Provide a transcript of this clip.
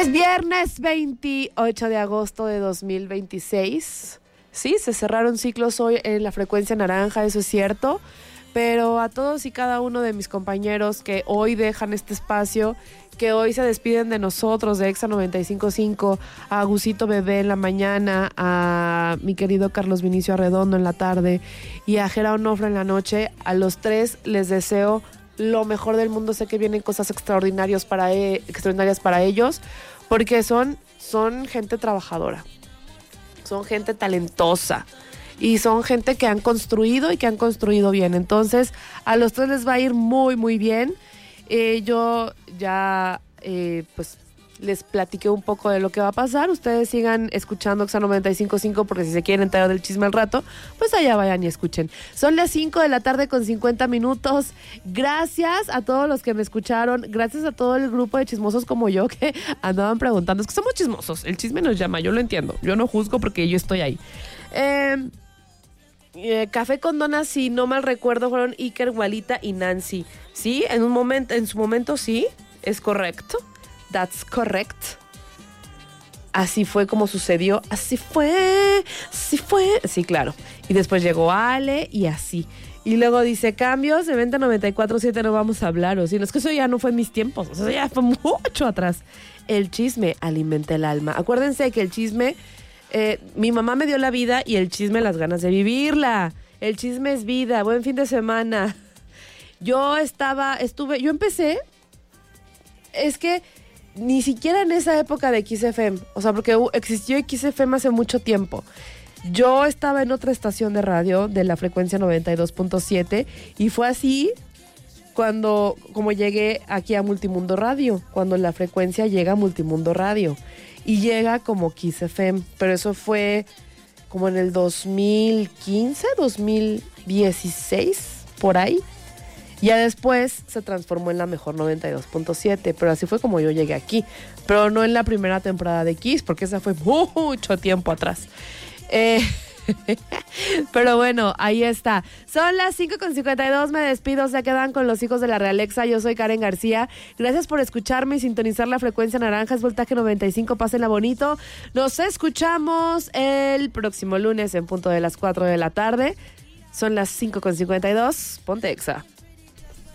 Es viernes 28 de agosto de 2026. Sí, se cerraron ciclos hoy en la frecuencia naranja, eso es cierto. Pero a todos y cada uno de mis compañeros que hoy dejan este espacio, que hoy se despiden de nosotros, de Exa 95.5, a Gusito Bebé en la mañana, a mi querido Carlos Vinicio Arredondo en la tarde y a Gerardo Onofre en la noche, a los tres les deseo lo mejor del mundo. Sé que vienen cosas extraordinarias para ellos, porque son gente trabajadora, son gente talentosa y son gente que han construido y que han construido bien. Entonces, a los tres les va a ir muy, muy bien. Yo ya, pues, les platiqué un poco de lo que va a pasar. Ustedes sigan escuchando Exa 95.5 porque si se quieren enterar del chisme al rato, pues allá vayan y escuchen. Son las 5 de la tarde con 50 minutos. Gracias a todos los que me escucharon. Gracias a todo el grupo de chismosos como yo que andaban preguntando. Es que somos chismosos. El chisme nos llama, yo lo entiendo. Yo no juzgo porque yo estoy ahí. Café con donas, si no mal recuerdo, fueron Iker, Walita y Nancy. Sí, en su momento sí, es correcto. That's correct. Así fue como sucedió. Así fue. Sí, claro. Y después llegó Ale y así. Y luego dice, cambios de Venta 94.7 no vamos a hablar. O si no, es que eso ya no fue en mis tiempos. O sea, ya fue mucho atrás. El chisme alimenta el alma. Acuérdense que el chisme... mi mamá me dio la vida y el chisme las ganas de vivirla. El chisme es vida. Buen fin de semana. Yo empecé... Es que... Ni siquiera en esa época de XFM, o sea, porque existió XFM hace mucho tiempo. Yo estaba en otra estación de radio de la frecuencia 92.7 y fue así como llegué aquí a Multimundo Radio, cuando la frecuencia llega a Multimundo Radio y llega como XFM, pero eso fue como en el 2015, 2016, por ahí. Ya después se transformó en la mejor 92.7, pero así fue como yo llegué aquí. Pero no en la primera temporada de Kiss, porque esa fue mucho tiempo atrás. Pero bueno, ahí está. Son las 5:52, me despido, se quedan con los hijos de la Realexa. Yo soy Karen García. Gracias por escucharme y sintonizar la frecuencia naranja, es voltaje 95, pásenla bonito. Nos escuchamos el próximo lunes en punto de las 4 de la tarde. Son las 5:52, ponte Exa.